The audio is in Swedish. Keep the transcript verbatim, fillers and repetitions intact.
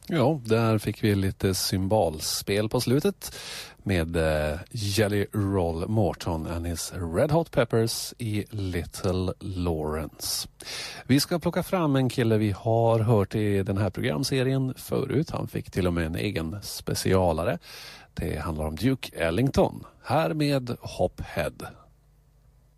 Ja, där fick vi lite symbolspel på slutet med uh, Jelly Roll Morton and his Red Hot Peppers i Little Lawrence. Vi ska plocka fram en kille vi har hört i den här programserien förut. Han fick till och med en egen specialare. Det handlar om Duke Ellington. Här med Hophead.